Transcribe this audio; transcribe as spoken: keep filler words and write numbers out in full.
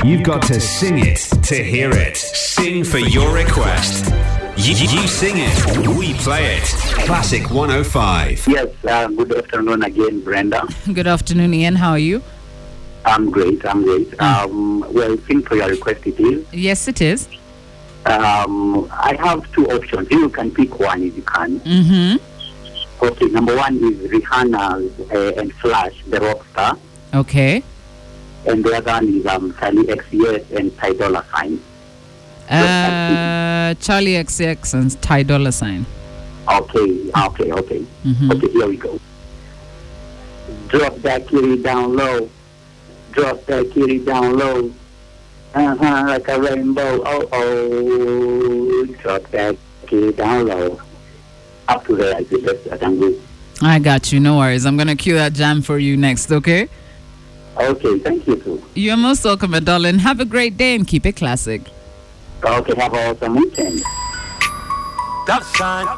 You've got to sing it to hear it. Sing for your request. You, you sing it, we play it. Classic one oh five. Yes, uh, good afternoon again, Brenda. Good afternoon, Ian. How are you? I'm great, I'm great. Mm. Um, well, sing for your request it is. Yes, it is. Um, I have two options. You can pick one if you can. Mm-hmm. Okay, number one is Rihanna uh, and Flash, the rock star. Okay. And the other one is um, Charlie X C S and Ty Dolla Sign. Uh, Charlie X C X and Ty Dolla Sign. Okay, okay, okay. Mm-hmm. Okay, here we go. Drop that kitty down low. Drop that kitty down low. Uh-huh, like a rainbow. Oh, oh. Drop that kitty down low. Up to there, I think that's that I'm good. I got you. No worries. I'm going to cue that jam for you next, okay? Okay, thank you, too. You're most welcome, my darling. Have a great day and keep it classic. Okay, have an awesome weekend. That sign.